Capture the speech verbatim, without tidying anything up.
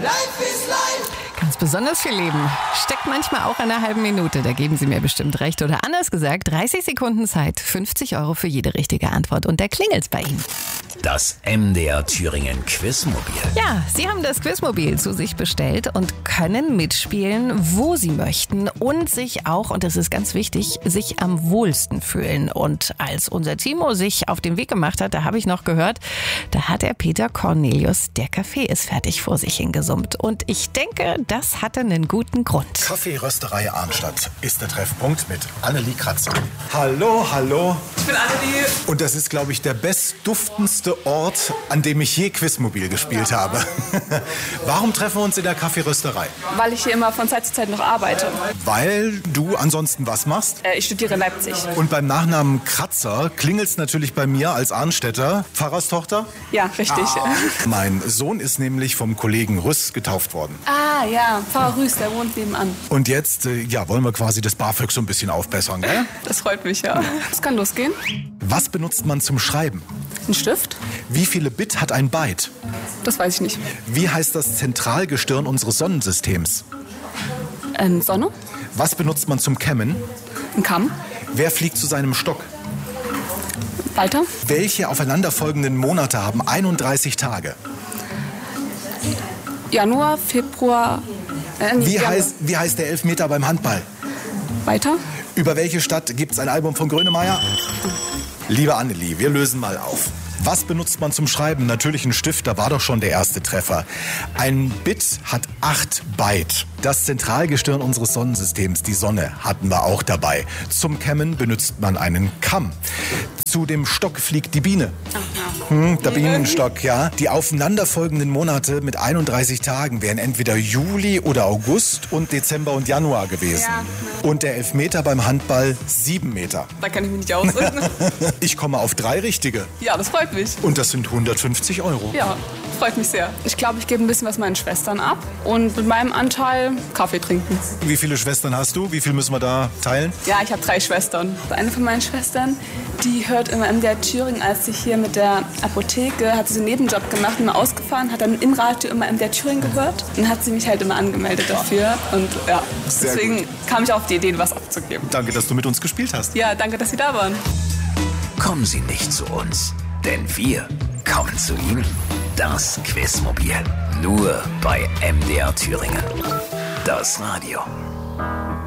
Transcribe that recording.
Life is life. Ganz besonders viel Leben steckt manchmal auch in einer halben Minute. Da geben Sie mir bestimmt recht. Oder anders gesagt, dreißig Sekunden Zeit, fünfzig Euro für jede richtige Antwort. Und da klingelt's bei Ihnen. Das M D R Thüringen Quizmobil. Ja, Sie haben das Quizmobil zu sich bestellt und können mitspielen, wo Sie möchten. Und sich auch, und das ist ganz wichtig, sich am wohlsten fühlen. Und als unser Timo sich auf den Weg gemacht hat, da habe ich noch gehört, da hat er Peter Cornelius, der Kaffee ist fertig, vor sich hingesummt. Und ich denke, das hatte einen guten Grund. Kaffeerösterei Arnstadt ist der Treffpunkt mit Annelie Kratzer. Hallo, hallo. Ich bin Annelie. Und das ist, glaube ich, der bestduftendste Ort, an dem ich je Quizmobil gespielt ja. habe. Warum treffen wir uns in der Kaffeerösterei? Weil ich hier immer von Zeit zu Zeit noch arbeite. Weil du ansonsten was machst? Äh, ich studiere in Leipzig. Und beim Nachnamen Kratzer klingelt's natürlich bei mir als Arnstädter. Pfarrerstochter? Ja, richtig. Ah. Mein Sohn ist nämlich vom Kollegen Rüss getauft worden. Ah ja, Pfarrer Rüß, der wohnt nebenan. Und jetzt äh, ja, wollen wir quasi das BAföG so ein bisschen aufbessern, gell? Das freut mich, ja. Es kann losgehen. Was benutzt man zum Schreiben? Ein Stift? Wie viele Bit hat ein Byte? Das weiß ich nicht. Wie heißt das Zentralgestirn unseres Sonnensystems? Ähm, Sonne? Was benutzt man zum Kämmen? Ein Kamm? Wer fliegt zu seinem Stock? Weiter? Welche aufeinanderfolgenden Monate haben einunddreißig Tage? Januar, Februar... Äh, wie, Januar. heißt, wie heißt der Elfmeter beim Handball? Weiter? Über welche Stadt gibt es ein Album von Grönemeyer? Liebe Annelie, wir lösen mal auf. Was benutzt man zum Schreiben? Natürlich ein Stift, da war doch schon der erste Treffer. Ein Bit hat acht Byte. Das Zentralgestirn unseres Sonnensystems, die Sonne, hatten wir auch dabei. Zum Kämmen benutzt man einen Kamm. Zu dem Stock fliegt die Biene. Hm, der Bienenstock, ja. Die aufeinanderfolgenden Monate mit einunddreißig Tagen wären entweder Juli oder August und Dezember und Januar gewesen. Ja. Und der Elfmeter beim Handball sieben Meter. Da kann ich mich nicht ausreden. Ich komme auf drei richtige. Ja, das freut mich. Und das sind hundertfünfzig Euro. Ja, freut mich sehr. Ich glaube, ich gebe ein bisschen was meinen Schwestern ab und mit meinem Anteil Kaffee trinken. Wie viele Schwestern hast du? Wie viel müssen wir da teilen? Ja, ich habe drei Schwestern. Eine von meinen Schwestern, die hört immer M D R Thüringen, als sie hier mit der Apotheke, hat sie einen Nebenjob gemacht, immer ausgefahren, hat dann im Radio immer M D R Thüringen gehört und hat sie mich halt immer angemeldet dafür. Und ja, Sehr deswegen gut. kam ich auf die Idee, was abzugeben. Danke, dass du mit uns gespielt hast. Ja, danke, dass Sie da waren. Kommen Sie nicht zu uns, denn wir kommen zu Ihnen. Das Quizmobil. Nur bei M D R Thüringen. Das Radio.